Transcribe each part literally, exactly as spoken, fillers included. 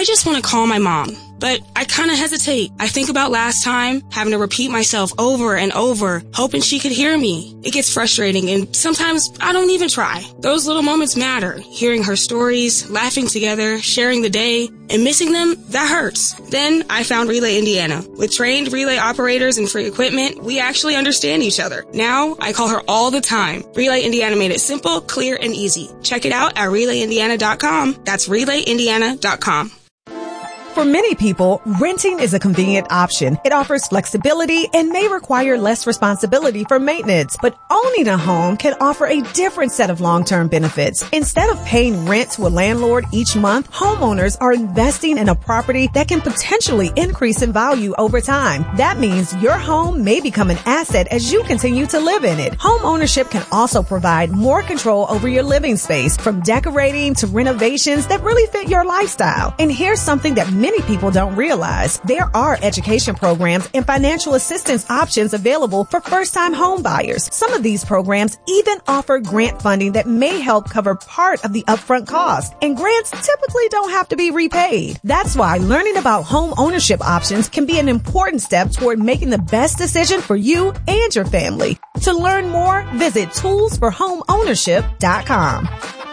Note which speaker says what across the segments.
Speaker 1: I just want to call my mom, but I kind of hesitate. I think about last time, having to repeat myself over and over, hoping she could hear me. It gets frustrating, and sometimes I don't even try. Those little moments matter. Hearing her stories, laughing together, sharing the day, and missing them, that hurts. Then I found Relay Indiana. With trained relay operators and free equipment, we actually understand each other. Now, I call her all the time. Relay Indiana made it simple, clear, and easy. Check it out at relay indiana dot com. That's relay indiana dot com.
Speaker 2: For many people, renting is a convenient option. It offers flexibility and may require less responsibility for maintenance. But owning a home can offer a different set of long-term benefits. Instead of paying rent to a landlord each month, homeowners are investing in a property that can potentially increase in value over time. That means your home may become an asset as you continue to live in it. Home ownership can also provide more control over your living space, from decorating to renovations that really fit your lifestyle. And here's something that many people don't realize. There are education programs and financial assistance options available for first-time home buyers. Some of these programs even offer grant funding that may help cover part of the upfront cost. And grants typically don't have to be repaid. That's why learning about home ownership options can be an important step toward making the best decision for you and your family. To learn more, visit tools for home ownership dot com.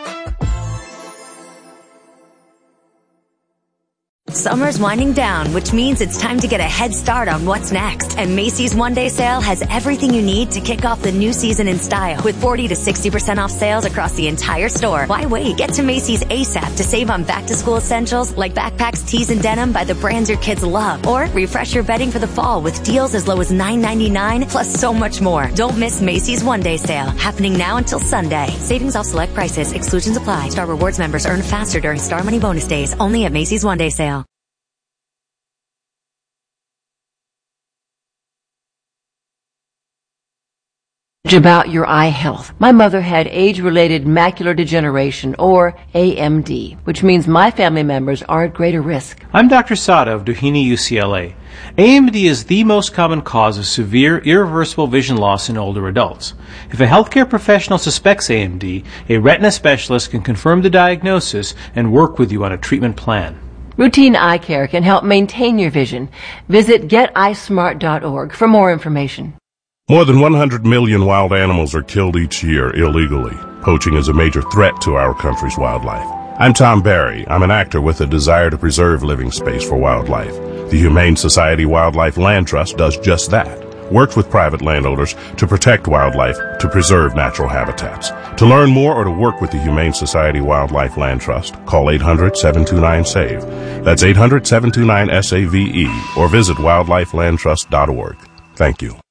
Speaker 3: Summer's winding down, which means it's time to get a head start on what's next. And Macy's One Day Sale has everything you need to kick off the new season in style. With forty to sixty percent off sales across the entire store. Why wait? Get to Macy's ASAP to save on back-to-school essentials like backpacks, tees, and denim by the brands your kids love. Or refresh your bedding for the fall with deals as low as nine ninety-nine, plus so much more. Don't miss Macy's One Day Sale, happening now until Sunday. Savings off select prices. Exclusions apply. Star Rewards members earn faster during Star Money bonus days. Only at Macy's One Day Sale.
Speaker 4: About your eye health. My mother had age-related macular degeneration, or A M D, which means my family members are at greater risk.
Speaker 5: I'm Doctor Sada of Doheny U C L A. A M D is the most common cause of severe, irreversible vision loss in older adults. If a healthcare professional suspects A M D, a retina specialist can confirm the diagnosis and work with you on a treatment plan.
Speaker 4: Routine eye care can help maintain your vision. Visit get eye smart dot org for more information.
Speaker 6: More than one hundred million wild animals are killed each year illegally. Poaching is a major threat to our country's wildlife. I'm Tom Barry. I'm an actor with a desire to preserve living space for wildlife. The Humane Society Wildlife Land Trust does just that. Works with private landowners to protect wildlife, to preserve natural habitats. To learn more or to work with the Humane Society Wildlife Land Trust, call eight hundred, seven two nine, SAVE. That's eight hundred, seven two nine, S A V E, or visit wildlife land trust dot org. Thank you.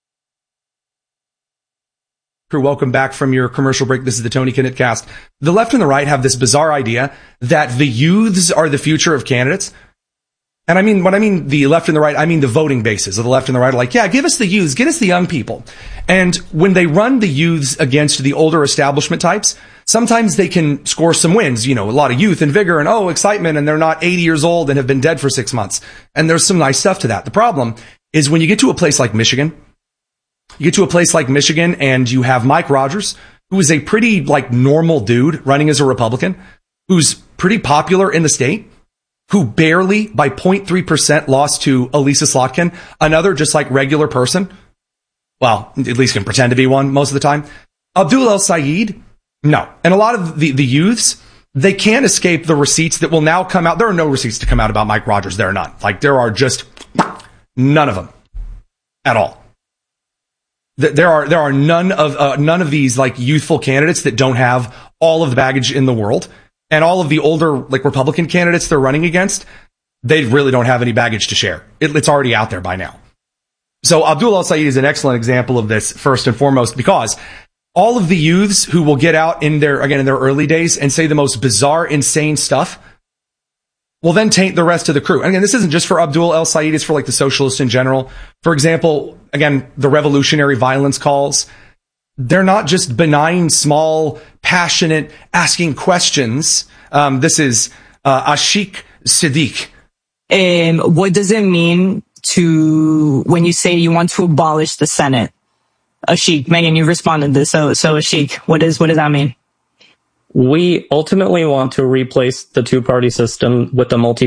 Speaker 7: Welcome back from your commercial break. This is the Tony Kinnett Cast. The left and the right have this bizarre idea that the youths are the future of candidates. And I mean, when I mean the left and the right, I mean the voting bases of the left and the right are like, yeah, give us the youths, get us the young people. And when they run the youths against the older establishment types, sometimes they can score some wins, you know, a lot of youth and vigor and, oh, excitement, and they're not eighty years old and have been dead for six months. And there's some nice stuff to that. The problem is when you get to a place like Michigan, You get to a place like Michigan and you have Mike Rogers, who is a pretty like normal dude running as a Republican, who's pretty popular in the state, who barely by zero point three percent lost to Elisa Slotkin, another just like regular person. Well, at least can pretend to be one most of the time. Abdul El Sayed, no. And a lot of the, the youths, they can't escape the receipts that will now come out. There are no receipts to come out about Mike Rogers. There are none. Like there are just none of them at all. There are there are none of uh, none of these like youthful candidates that don't have all of the baggage in the world, and all of the older like Republican candidates they're running against, they really don't have any baggage to share. It, it's already out there by now. So Abdul El Sayed is an excellent example of this first and foremost because all of the youths who will get out in their again in their early days and say the most bizarre, insane stuff will then taint the rest of the crew. And again, this isn't just for Abdul El Sayed, it's for like the socialists in general. For example, again, the revolutionary violence calls, they're not just benign, small, passionate, asking questions. Um, this is uh, Ashik Siddiq.
Speaker 8: Um, what does it mean to, when you say you want to abolish the Senate? Ashik, Megan, you responded to this. So, so Ashik, what is, what does that mean?
Speaker 9: We ultimately want to replace the two-party system with a multi